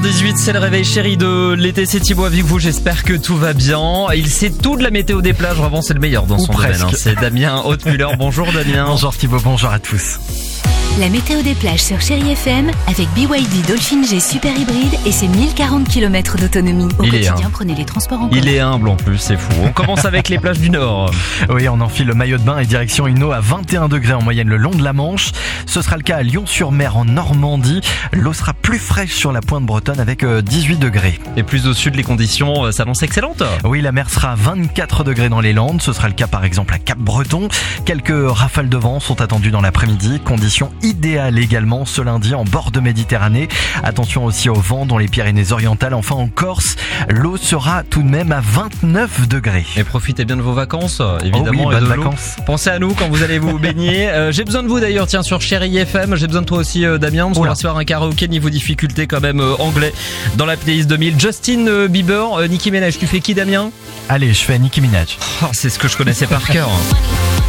6h18, c'est le réveil chéri de l'été, c'est Thibaut avec vous, j'espère que tout va bien. Il sait tout de la météo des plages, vraiment c'est le meilleur dans son domaine. C'est Damien Haute-Müller, bonjour Damien. Bonjour Thibaut, bonjour à tous. La météo des plages sur Chéri FM avec BYD Dolphin G Super Hybride et ses 1040 km d'autonomie. Au quotidien, prenez les transports en commun. Il est humble en plus, c'est fou. On commence avec les plages du Nord. Oui, on enfile le maillot de bain et direction une eau à 21 degrés en moyenne le long de la Manche. Ce sera le cas à Lyon-sur-Mer en Normandie. L'eau sera plus fraîche sur la pointe bretonne avec 18 degrés. Et plus au sud, les conditions s'annoncent excellentes. Oui, la mer sera à 24 degrés dans les Landes. Ce sera le cas par exemple à Cap-Breton. Quelques rafales de vent sont attendues dans l'après-midi. Conditions idéales également ce lundi en bord de Méditerranée. Attention aussi au vent dans les Pyrénées-Orientales. Enfin en Corse, l'eau sera tout de même à 29 degrés. Et profitez bien de vos vacances, évidemment. Oh oui, bonnes vacances. Pensez à nous quand vous allez vous baigner. J'ai besoin de vous d'ailleurs, tiens, sur Chéri FM. J'ai besoin de toi aussi, Damien, parce qu'on va se faire un karaoké niveau difficulté quand même anglais dans la playlist 2000. Justin Bieber, Nicki Minaj, tu fais qui Damien? Allez, je fais Nicki Minaj. Oh, c'est ce que je connaissais par cœur.